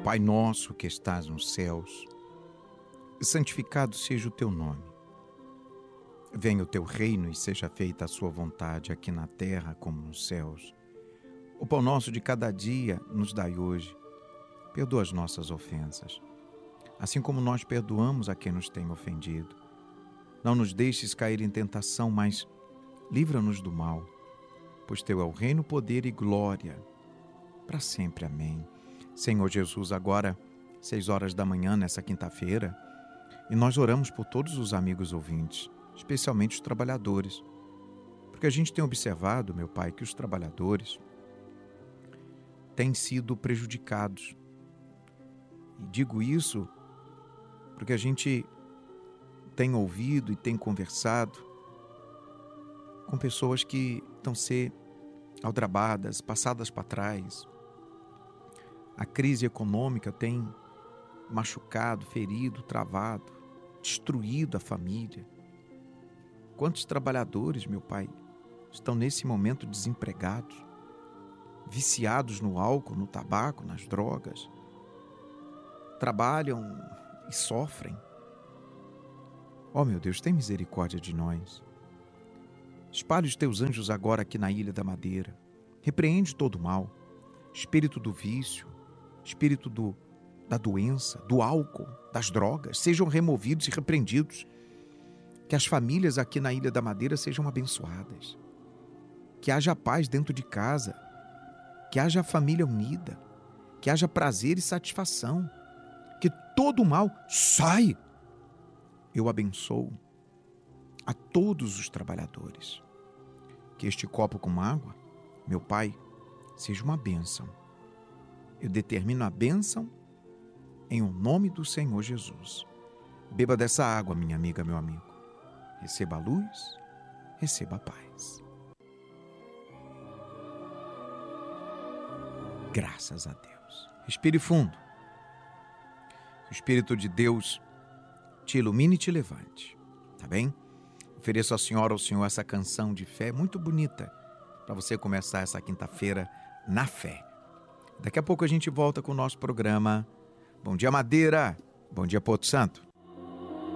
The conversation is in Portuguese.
Pai nosso que estás nos céus, santificado seja o teu nome. Venha o teu reino e seja feita a sua vontade aqui na terra como nos céus. O pão nosso de cada dia nos dai hoje. Perdoa as nossas ofensas, assim como nós perdoamos a quem nos tem ofendido. Não nos deixes cair em tentação, mas livra-nos do mal, pois teu é o reino, poder e glória, para sempre. Amém. Senhor Jesus, agora, 6 horas da manhã, nessa quinta-feira, e nós oramos por todos os amigos ouvintes, especialmente os trabalhadores, porque a gente tem observado, meu Pai, que os trabalhadores têm sido prejudicados. E digo isso porque a gente tem ouvido e tem conversado com pessoas que estão ser aldrabadas, passadas para trás. A crise econômica tem machucado, ferido, travado, destruído a família. Quantos trabalhadores, meu Pai, estão nesse momento desempregados, viciados no álcool, no tabaco, nas drogas, trabalham e sofrem. Ó, meu Deus, tem misericórdia de nós. Espalhe os teus anjos agora aqui na Ilha da Madeira. Repreende todo o mal, espírito do vício, espírito da doença, do álcool, das drogas, sejam removidos e repreendidos. Que as famílias aqui na Ilha da Madeira sejam abençoadas. Que haja paz dentro de casa, que haja família unida, que haja prazer e satisfação, que todo o mal saia. Eu abençoo a todos os trabalhadores. Que este copo com água, meu Pai, seja uma bênção. Eu determino a bênção em o nome do Senhor Jesus. Beba dessa água, minha amiga, meu amigo. Receba a luz, receba a paz. Graças a Deus. Respire fundo. O Espírito de Deus te ilumine e te levante, tá bem? Ofereço à senhora, ao senhor, essa canção de fé muito bonita para você começar essa quinta-feira na fé. Daqui a pouco a gente volta com o nosso programa. Bom dia, Madeira. Bom dia, Porto Santo.